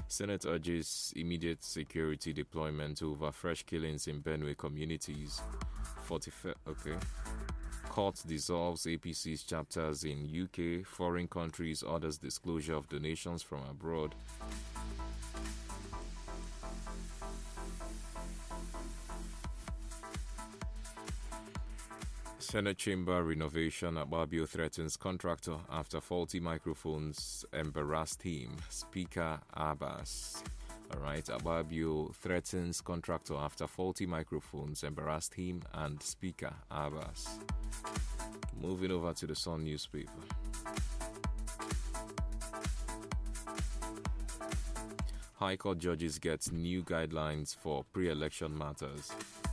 Senate urges immediate security deployment over fresh killings in Benue communities. Okay. Court dissolves APC's chapters in UK. Foreign countries orders disclosure of donations from abroad. Senate chamber renovation. Akpabio threatens contractor after faulty microphones embarrassed him. Speaker Abbas. Alright, Akpabio threatens contractor after faulty microphones embarrassed him and Speaker Abbas. Moving over to the Sun newspaper. High Court judges get new guidelines for pre-election matters.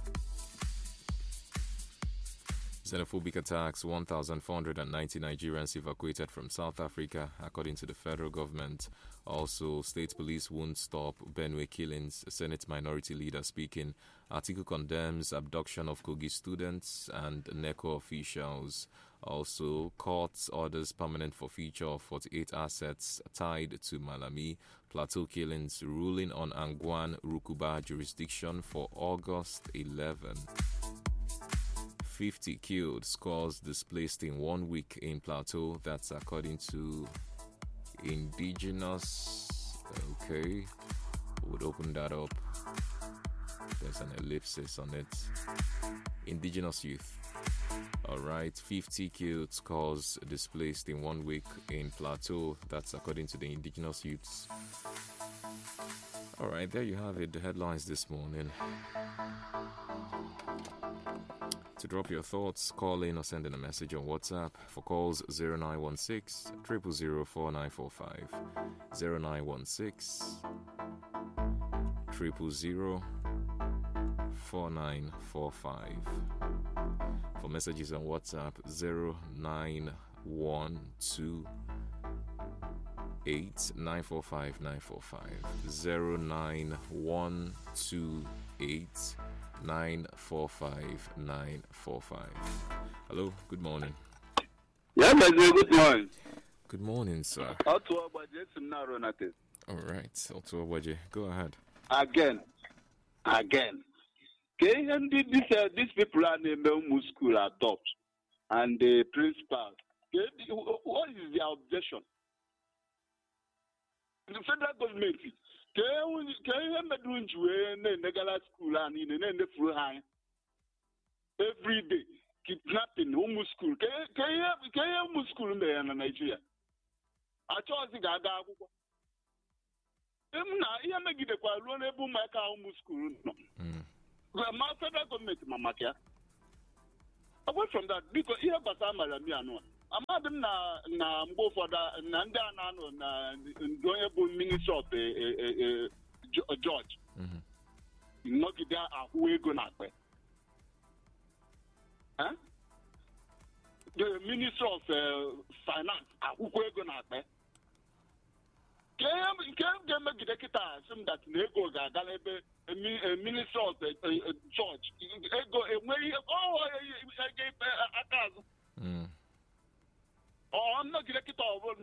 Xenophobic attacks. 1,490 Nigerians evacuated from South Africa, according to the federal government. Also, state police won't stop Benue killings. Senate minority leader speaking. Article condemns abduction of Kogi students and NECO officials. Also, court orders permanent forfeiture of 48 assets tied to Malami. Plateau killings. Ruling on Angwan Rukuba jurisdiction for August 11. 50 killed, scores displaced in 1 week in Plateau. That's according to indigenous. Okay, would open that up. There's an ellipsis on it. Indigenous youth. Alright, 50 killed, scores displaced in 1 week in Plateau. That's according to the indigenous youths. Alright, there you have it, the headlines this morning. To drop your thoughts, call in or send in a message on WhatsApp. For calls 0916 000 4945, 0916 000 4945. For messages on WhatsApp 0912 945 945, 09128 945 945. Hello, good morning. Yeah, good morning. Good morning, sir. Alright, go ahead. Again. These people are named school adopt and the principal. What is their objection? The federal government. Can you do Negala school and in the full high every day kidnapping home school? Can you school in Nigeria? I chose the Gaga. I make it a quadruple my home school. My federal government, Mamakia. Apart from that, because here but I'm a Amadam na mbo for that nanda na doyable minister of George. Not there are who gonna pay. Huh? The minister of finance are who gonna pay. Can make the kita some that nego galebe minister of George. Ego I'm not going to get over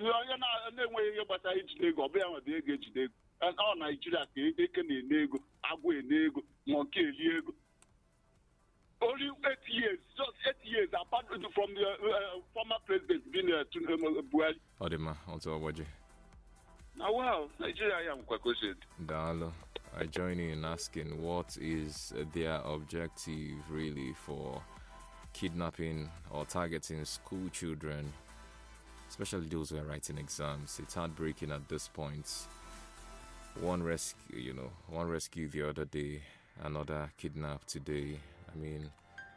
and all Nigeria, they can nego, Agwe nego, Monkey nego. Only 8 years, just 8 years apart from the former president, Buhari. Odema, onto Awaji. Now, well, Nigeria, I am quite question. Dalo, I join you in asking what is their objective really for kidnapping or targeting school children, especially those who are writing exams. It's heartbreaking at this point. One rescue the other day, another kidnapped today. I mean,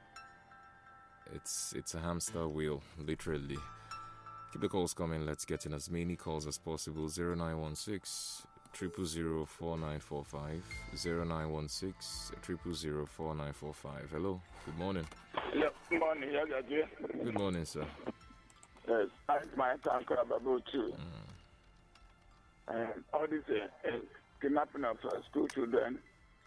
it's a hamster wheel, literally. Keep the calls coming. Let's get in as many calls as possible. 0916 000 4945, 0916 000 4945. Hello, good morning. Yeah, good morning, Yagaji. Good morning, sir. Yes, I'm my uncle about too. And all this kidnapping of school children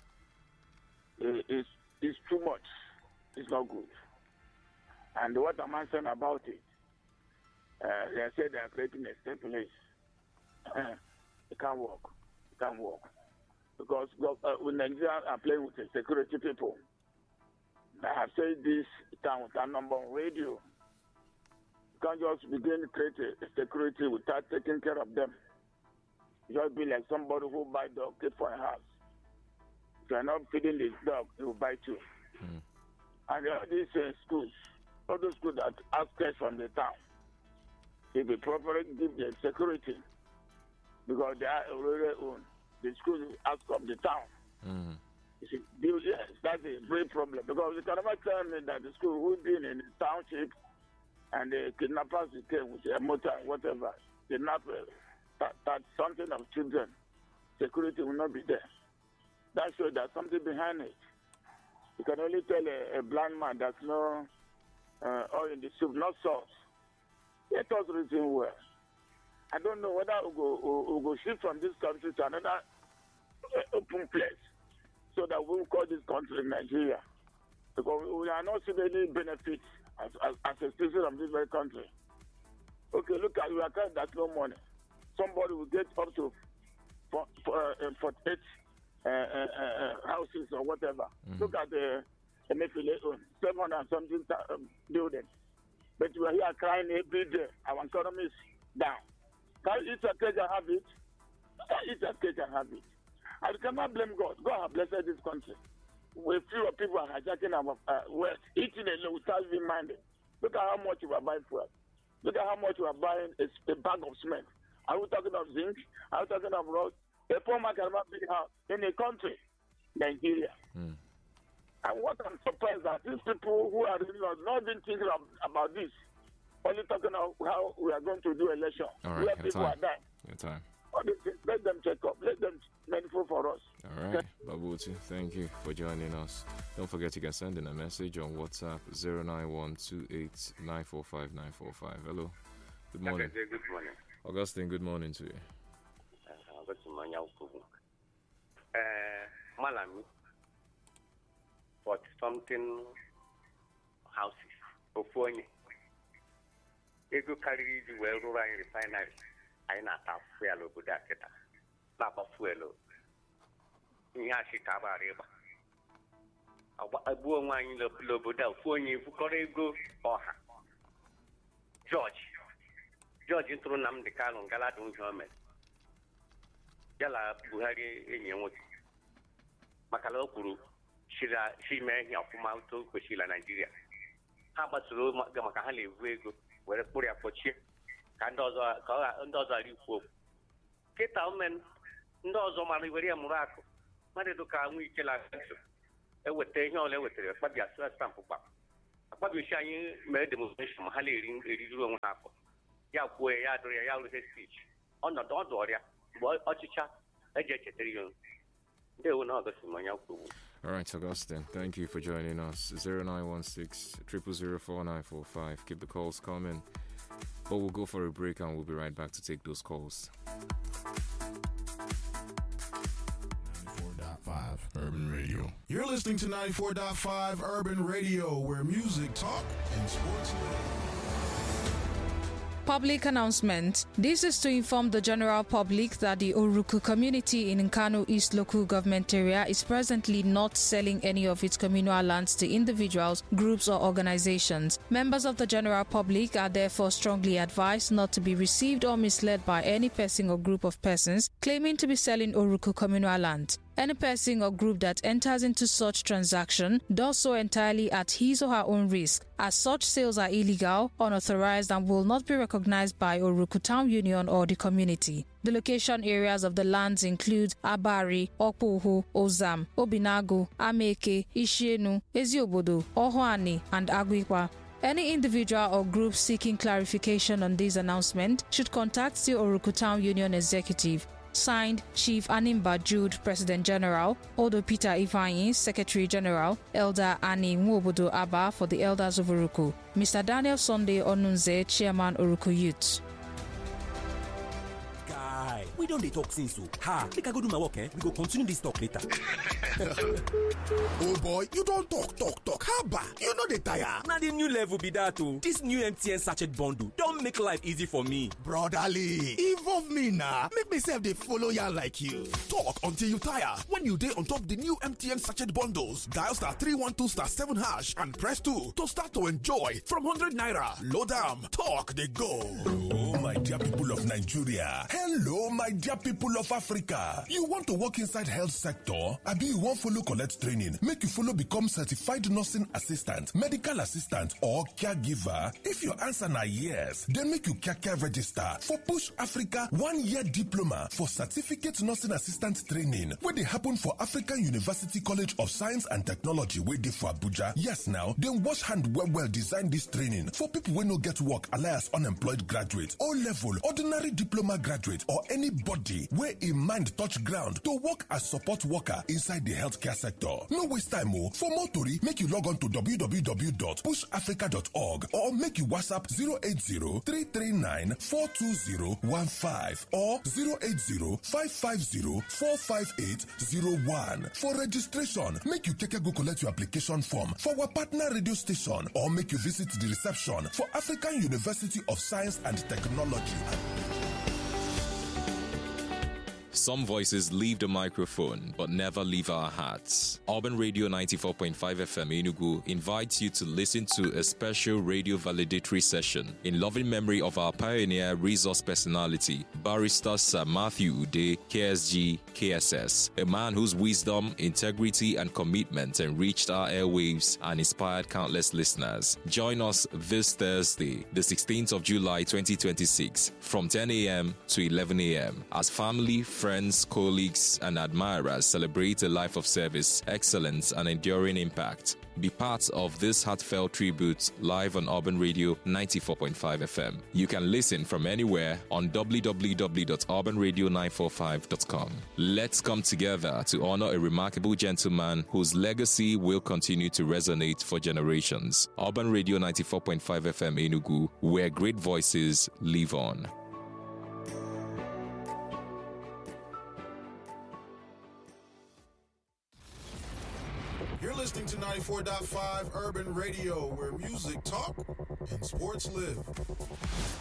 is too much. It's not good. And what I'm saying about it, they said they are creating a state police. It can't work. can work. Because Nigeria are playing with the security people. I have said this time number on radio. You can't just begin to create a security without taking care of them. Just be like somebody who buy dog kid for a house. If you're not feeding this dog, he will bite you. And all these schools, all those schools that ask cash from the town, if they properly give the security, because they are already owned, the schools ask from the town. You see, yes, that's a great problem, because you can never tell me that the school will be in the township and the kidnappers came with a motor, whatever, kidnap that something of children, security will not be there. That shows there's something behind it. You can only tell a blind man that's no oil in the soup, not salt. Let us reason well. I don't know whether we'll go shift from this country to another open place so that we'll call this country Nigeria. Because we are not seeing any benefits as a citizen of this very country. Okay, look at your account, there's no money. Somebody will get up to 48 houses or whatever. Look at the MFLA 700 and something buildings. But we are here crying every day. Our economy is down. Can you eat a cake and have it? Can you eat a cake and have it? And you cannot blame God. God has blessed this country. We few people are hijacking our wealth, eating alone without being minded. Look at how much you are buying fuel. Look at how much you are buying a bag of cement. Are we talking of zinc? Are we talking of road? A poor man cannot build a house in a country, Nigeria. And what I'm surprised that these people who are really not been thinking about this, only talking of how we are going to do election, where people are dying. Your time. Let them check up. Let them meaningful for us. All right, Babuti, thank you for joining us. Don't forget you can send in a message on WhatsApp 09128945945. Hello. Good morning. Good morning. Augustine, good morning to you. Good morning. Malami, but something houses. Ofonye. Ego carry the well running refinery. I not have fuel over that. Lapa fuel. Yashi Tabareba. A woman in the Loboda, Fonye, Fukorego, or George into Nam de Calon, Galadun German. Yala Buhari in Yamut. Makalopuru, she may have from out to Kushila, Nigeria. How about Gamakahali, Wego, where a Puria for chip? Candoza, Andoza, you get out men, Ndozo Mariveria Muraco. Mareduka, we kill our I would take no level to but you are stamp up. But we shall made the movement from Halley in the room. Yakwe, Yadria, Yalu speech. On the Dodoria, boy, Ochicha, I get it. They will not go to my Yaku. All right, Augustine, thank you for joining us. 0916 0004945. Keep the calls coming. But we'll go for a break and we'll be right back to take those calls. 94.5 Urban Radio. You're listening to 94.5 Urban Radio, where music, talk, and sports live. Public announcement. This is to inform the general public that the Oruku community in Nkanu East local government area is presently not selling any of its communal lands to individuals, groups or organizations. Members of the general public are therefore strongly advised not to be received or misled by any person or group of persons claiming to be selling Oruku communal land. Any person or group that enters into such transaction does so entirely at his or her own risk, as such sales are illegal, unauthorized, and will not be recognized by Oruku Town Union or the community. The location areas of the lands include Abari, Okpuhu, Ozam, Obinagu, Ameke, Ishienu, Eziobodo, Ohoani, and Aguipa. Any individual or group seeking clarification on this announcement should contact the Oruku Town Union Executive. Signed, Chief Animba Jude, President General, Odo Peter Ifanyi, Secretary General, Elder Ani Nwobodo Abba for the Elders of Oruku, Mr. Daniel Sunday Onunze, Chairman Oruku Youth. Guy, we don't dey talk since so. Make I go do my work, we go continue this talk later. Oh boy, you don't talk. Haba, you know the tire. Now the new level be that too. This new MTN sachet bundle don't make life easy for me. Brotherly, involve me now. Make myself they follow ya like you. Talk until you tire. When you day on top the new MTN sachet bundles, dial *312*7# and press 2 to start to enjoy from 100 naira. Load am, talk they go. Hello, my dear people of Nigeria. Hello, my dear people of Africa. You want to work inside health sector? Abi you want follow collect training? Make you follow become certified nursing assistant, medical assistant, or caregiver? If your answer na yes, then make you care register for Push Africa 1-year diploma for certificate nursing assistant training, where they happen for African University College of Science and Technology, where they for Abuja. Yes, now, then wash hand well design this training for people who no get work, alias unemployed graduate, O-level, ordinary diploma graduate, or anybody where in mind touch ground to work as support worker inside the healthcare sector. No waste time, for more tori, make you log on to www.pushafrica.org or make you WhatsApp 080-339-42015 or 080-550-45801. For registration, make you go collect your application form for our partner radio station or make you visit the reception for African University of Science and Technology. Some voices leave the microphone, but never leave our hearts. Urban Radio 94.5 FM Enugu invites you to listen to a special radio validatory session in loving memory of our pioneer resource personality, Barrister Sir Matthew Ude, KSG, KSS, a man whose wisdom, integrity, and commitment enriched our airwaves and inspired countless listeners. Join us this Thursday, the 16th of July 2026, from 10 a.m. to 11 a.m. as family, friends, colleagues, and admirers celebrate a life of service, excellence, and enduring impact. Be part of this heartfelt tribute live on Urban Radio 94.5 FM. You can listen from anywhere on www.urbanradio945.com. Let's come together to honor a remarkable gentleman whose legacy will continue to resonate for generations. Urban Radio 94.5 FM Enugu, where great voices live on. You're listening to 94.5 Urban Radio, where music talk and sports live.